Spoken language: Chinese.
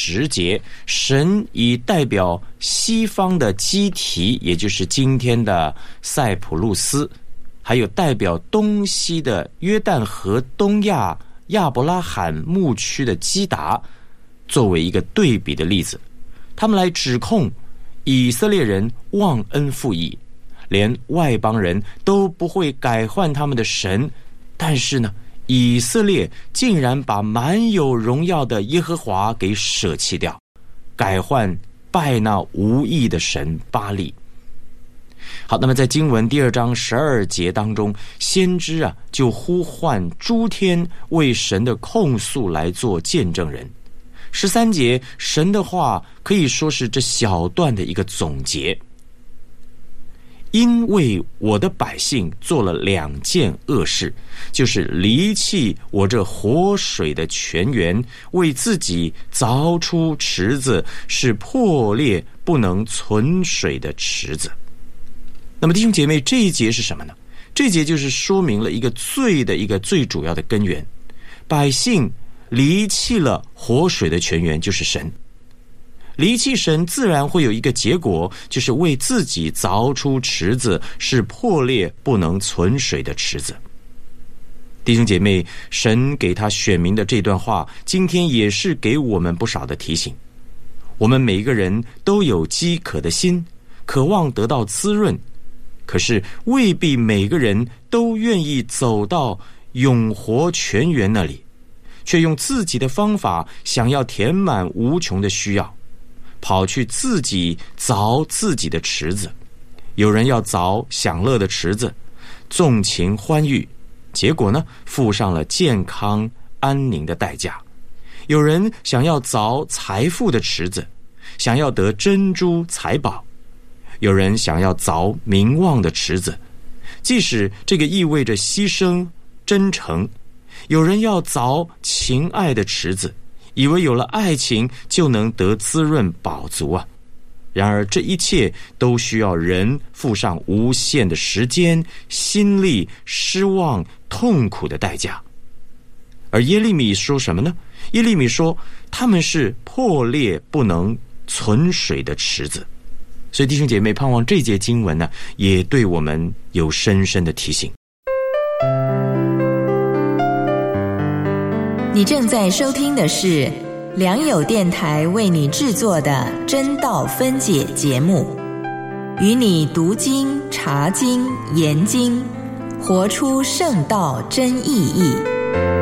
10节，神以代表西方的基提，也就是今天的塞浦路斯，还有代表东西的约旦河东亚亚伯拉罕牧区的基达，作为一个对比的例子，他们来指控以色列人忘恩负义，连外邦人都不会改换他们的神，但是呢，以色列竟然把满有荣耀的耶和华给舍弃掉，改换拜那无义的神巴力。好，那么在经文第2章12节当中，先知就呼唤诸天为神的控诉来做见证人。13节，神的话可以说是这小段的一个总结。因为我的百姓做了2件恶事，就是离弃我这活水的泉源，为自己凿出池子，是破裂不能存水的池子。那么弟兄姐妹，这一节是什么呢？这一节就是说明了一个罪的一个最主要的根源，百姓离弃了活水的泉源，就是神。离弃神自然会有一个结果，就是为自己凿出池子，是破裂不能存水的池子。弟兄姐妹，神给他选民的这段话，今天也是给我们不少的提醒。我们每一个人都有饥渴的心，渴望得到滋润，可是未必每个人都愿意走到永活泉源那里，却用自己的方法想要填满无穷的需要，跑去自己凿自己的池子。有人要凿享乐的池子，纵情欢愉，结果呢，付上了健康安宁的代价。有人想要凿财富的池子，想要得珍珠财宝。有人想要凿名望的池子，即使这个意味着牺牲真诚。有人要凿情爱的池子，以为有了爱情就能得滋润饱足啊。然而这一切都需要人付上无限的时间、心力、失望、痛苦的代价。而耶利米说什么呢？耶利米说他们是破裂不能存水的池子。所以弟兄姐妹，盼望这节经文呢，也对我们有深深的提醒。 你正在收听的是良友电台为你制作的真道分解节目，与你读经、查经、研经，活出圣道真意义。